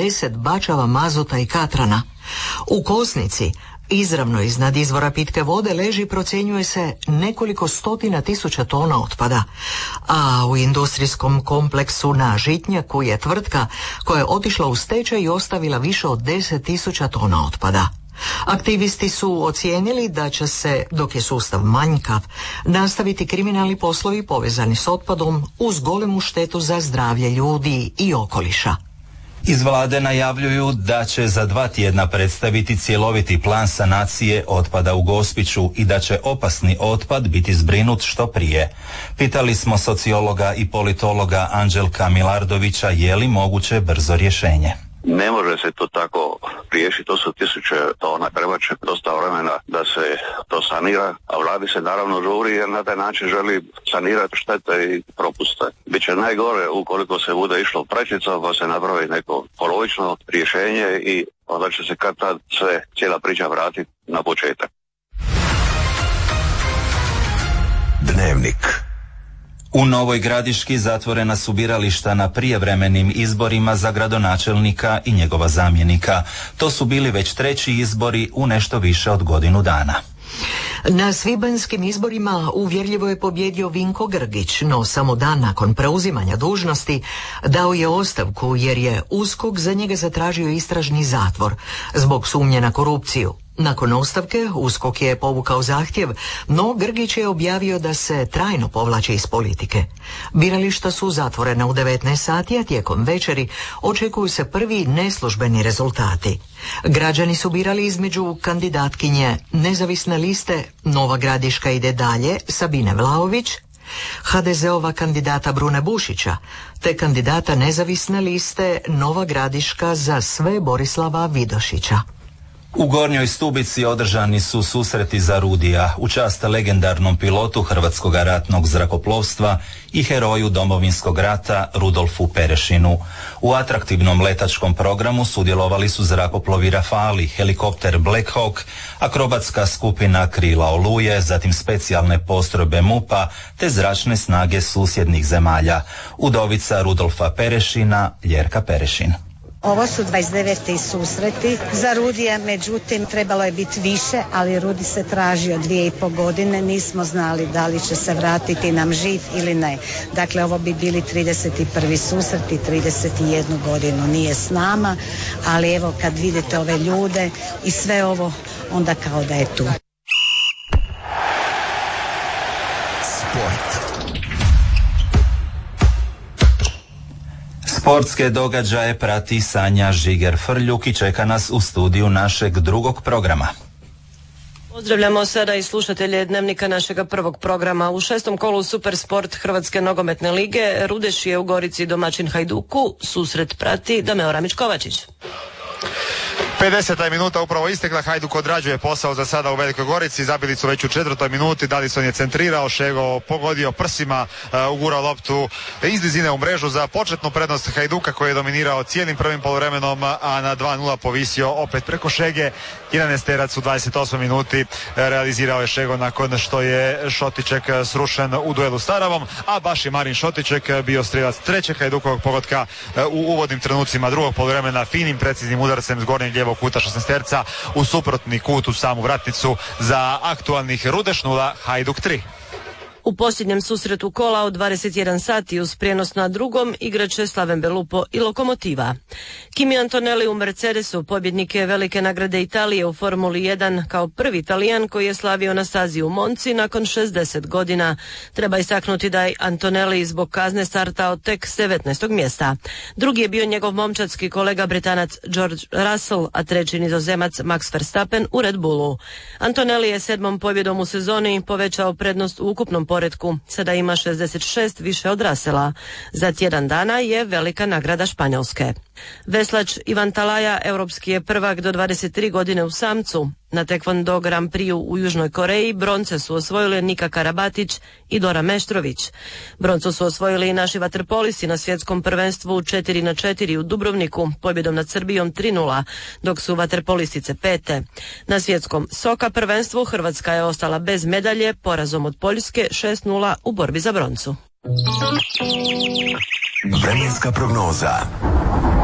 10 bačava mazuta i katrana. U Kosnici, izravno iznad izvora pitke vode, leži, procjenjuje se, nekoliko stotina tisuća tona otpada. A u industrijskom kompleksu na Žitnjaku je tvrtka koja je otišla u stečaj i ostavila više od 10.000 tona otpada. Aktivisti su ocijenili da će se, dok je sustav manjkav, nastaviti kriminalni poslovi povezani s otpadom uz golemu štetu za zdravlje ljudi i okoliša. Iz vlade najavljuju da će za 2 tjedna predstaviti cjeloviti plan sanacije otpada u Gospiću i da će opasni otpad biti zbrinut što prije. Pitali smo sociologa i politologa Anđelka Milardovića je li moguće brzo rješenje. Ne može se to tako riješiti, to su 1000 tona, treba će dosta vremena da se to sanira, a vladi se naravno žuri jer na taj način želi sanirati štete i propuste. Biće najgore ukoliko se bude išlo prečicom pa se napravi neko polovično rješenje i onda će se kad tad sve cijela priča vratiti na početak. Dnevnik. U Novoj Gradiški zatvorena su birališta na prijevremenim izborima za gradonačelnika i njegova zamjenika. To su bili već 3. izbori u nešto više od godinu dana. Na svibanjskim izborima uvjerljivo je pobjedio Vinko Grgić, no samo dan nakon preuzimanja dužnosti dao je ostavku jer je USKOK za njega zatražio istražni zatvor zbog sumnje na korupciju. Nakon ostavke USKOK je povukao zahtjev, no Grgić je objavio da se trajno povlači iz politike. Birališta su zatvorena u 19 sati, a tijekom večeri očekuju se prvi neslužbeni rezultati. Građani su birali između kandidatkinje nezavisne liste Nova Gradiška ide dalje Sabine Vlaović, HDZ-ova kandidata Brune Bušića, te kandidata nezavisne liste Nova Gradiška za sve Borislava Vidošića. U Gornjoj Stubici održani su susreti za Rudija u čast legendarnom pilotu Hrvatskog ratnog zrakoplovstva i heroju Domovinskog rata Rudolfu Perešinu. U atraktivnom letačkom programu sudjelovali su zrakoplovi Rafali, helikopter Black Hawk, akrobatska skupina Krila Oluje, zatim specijalne postrojbe MUP-a te zračne snage susjednih zemalja. Udovica Rudolfa Perešina, Ljerka Perešin. Ovo su 29. susreti za Rudija, međutim trebalo je biti više, ali Rudi se tražio 2,5 godine, nismo znali da li će se vratiti nam živ ili ne. Dakle, ovo bi bili 31. susreti, 31 godinu nije s nama, ali evo kad vidite ove ljude i sve ovo, onda kao da je tu. Sportske događaje prati Sanja Žiger Frljuk i čeka nas u studiju našeg drugog programa. Pozdravljamo sada i slušatelje Dnevnika našega prvog programa. U 6. kolu Supersport Hrvatske nogometne lige Rudeš je u Gorici domaćin Hajduku. Susret prati Dameo Ramić-Kovačić. 50. minuta upravo istekla, Hajduk odrađuje posao za sada u Velikoj Gorici, zabili su već u 4. minuti, Dalison je centrirao, Šego pogodio prsima, ugurao loptu iz blizine u mrežu za početnu prednost Hajduka koji je dominirao cijelim prvim poluvremenom, a na 2:0 povisio opet preko Šege. 11 terac u 28 minuti realizirao je Šego nakon što je Šotiček srušen u duelu s Taravom, a baš je Marin Šotiček bio strelac trećeg Hajdukovog pogotka u uvodnim trenucima drugog poluvremena, finim preciznim udarcem s gornjeg lijevog kuta 16-terca u suprotni kut u samu vratnicu za aktualnih Rudeš 0, Hajduk 3. U posljednjem susretu kola od 21 sati uz prijenos na drugom igraće Slaven Belupo i Lokomotiva. Kimi Antonelli u Mercedesu pobjednik je velike nagrade Italije u Formuli 1 kao prvi Talijan koji je slavio na stazi u Monci nakon 60 godina. Treba istaknuti da je Antonelli zbog kazne startao tek s 19. mjesta. Drugi je bio njegov momčadski kolega Britanac George Russell, a treći Nizozemac Max Verstappen u Red Bullu. Antonelli je 7. pobjedom u sezoni povećao prednost u ukupnom poretku. Sada ima 66 više od Russella. Za tjedan dana je velika nagrada Španjolske. Veslač Ivan Talaja europski je prvak do 23 godine u samcu. Na Taekwondo Grand Prix u Južnoj Koreji bronce su osvojili Nika Karabatić i Dora Meštrović. Broncu su osvojili i naši vaterpolisti na svjetskom prvenstvu 4x4 u Dubrovniku pobjedom nad Srbijom 3:0, dok su vaterpolistice pete. Na svjetskom soka prvenstvu Hrvatska je ostala bez medalje porazom od Poljske 6:0 u borbi za broncu. Vremenska prognoza.